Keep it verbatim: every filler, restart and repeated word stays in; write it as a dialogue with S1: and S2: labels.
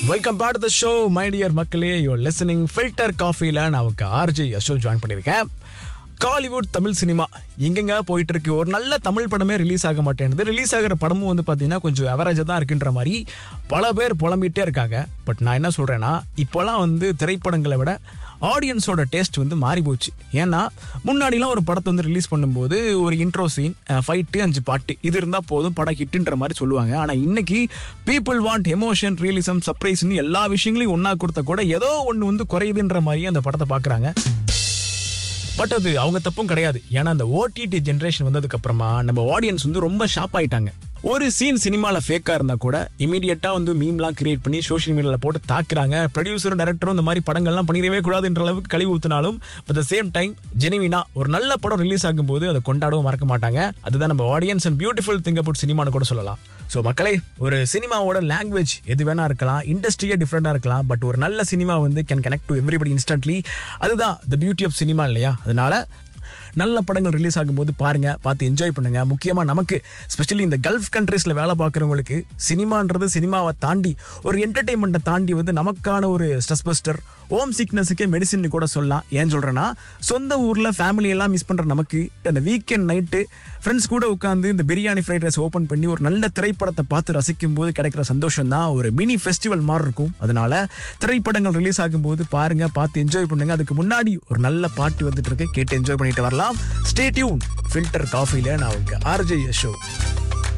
S1: Welcome back to the show my dear மக்களே. You are listening filter காஃபில நான் RJ Ashok join பண்ணியிருக்கேன். Kollywood Tamil cinema எங்கெங்க போயிட்டு இருக்கு. ஒரு நல்ல தமிழ் படமே ரிலீஸ் ஆக மாட்டேங்குது. ரிலீஸ் ஆகிற படமும் வந்து பார்த்தீங்கன்னா கொஞ்சம் அவரேஜாக தான் இருக்குன்ற மாதிரி பல பேர் புலம்பிகிட்டே இருக்காங்க. பட் நான் என்ன சொல்கிறேன்னா, இப்போலாம் வந்து திரைப்படங்களை விட ஆடியன்ஸோட டேஸ்ட் வந்து மாறி போச்சு. ஏன்னா முன்னாடிலாம் ஒரு படத்தை வந்து ரிலீஸ் பண்ணும்போது ஒரு இன்ட்ரோ சீன், ஃபைட்டு, அஞ்சு பாட்டு இது இருந்தால் போதும் படம் ஹிட்டுன்ற மாதிரி சொல்லுவாங்க. ஆனால் இன்னைக்கு பீப்புள் வாண்ட் எமோஷன், ரியலிசம், சர்ப்ரைஸ்ன்னு எல்லா விஷயங்களையும் ஒன்றா கொடுத்த கூட ஏதோ ஒன்று வந்து குறையுதுன்ற மாதிரியே அந்த படத்தை பார்க்குறாங்க. பட் அது அவங்க தப்பும் கிடையாது. ஏன்னா அந்த ஓடிடி ஜென்ரேஷன் வந்ததுக்கு அப்புறமா நம்ம ஆடியன்ஸ் வந்து ரொம்ப ஷாப் ஆயிட்டாங்க. ஒரு சீன் சினிமாவில் ஃபேக்காக இருந்தால் கூட இமீடியட்டாக வந்து மீம்லாம் கிரியேட் பண்ணி சோஷியல் மீடியாவில் போட்டு தாக்குறாங்க. ப்ரொடியூசரும் டேரக்டரும் இந்த மாதிரி படங்கள்லாம் பண்ணிடவே கூடாதுன்ற அளவுக்கு கழிவு ஊற்றினாலும் அட் த சேம் டைம் ஜெனிவினா ஒரு நல்ல படம் ரிலீஸ் ஆகும்போது அதை கொண்டாடவும் மறக்க மாட்டாங்க. அதுதான் நம்ம audience and beautiful thing about சினிமான்னு கூட சொல்லலாம். ஸோ மக்களே, ஒரு சினிமாவோட லாங்குவேஜ் எது வேணா இருக்கலாம், இண்டஸ்ட்ரியே டிஃப்ரெண்டாக இருக்கலாம், பட் ஒரு நல்ல சினிமா வந்து can connect to everybody instantly. அதுதான் த பியூட்டி ஆஃப் சினிமா இல்லையா? அதனால நல்ல படங்கள் ரிலீஸ் ஆகும்போது பாருங்க, பார்த்து என்ஜாய் பண்ணுங்க. முக்கியமாக நமக்கு ஸ்பெஷலி இந்த கல்ஃப் கண்ட்ரீஸில் வேலை பார்க்குறவங்களுக்கு சினிமான்றது சினிமாவை தாண்டி ஒரு என்டர்டெயின்மெண்ட்டை தாண்டி வந்து நமக்கான ஒரு ஸ்ட்ரெஸ் பஸ்டர், ஹோம் சிக்னஸுக்கே மெடிசின் கூட சொல்லலாம். ஏன் சொல்கிறேன்னா, சொந்த ஊரில் ஃபேமிலியெல்லாம் மிஸ் பண்ணுற நமக்கு அந்த வீக்கெண்ட் நைட்டு ஃப்ரெண்ட்ஸ் கூட உட்காந்து இந்த பிரியாணி ஃப்ரைட் ரைஸ் ஓப்பன் பண்ணி ஒரு நல்ல திரைப்படத்தை பார்த்து ரசிக்கும் போது கிடைக்கிற சந்தோஷம் தான் ஒரு மினி ஃபெஸ்டிவல் மாதிரி இருக்கும். அதனால திரைப்படங்கள் ரிலீஸ் ஆகும்போது பாருங்க, பார்த்து என்ஜாய் பண்ணுங்க. அதுக்கு முன்னாடி ஒரு நல்ல பாட்டு வந்துட்டு இருக்கு, கேட்டு என்ஜாய் பண்ணிட்டு வரலாம். Stay tune. ஃபில்டர் காஃபில நான் ஆர்ஜே அசோக்.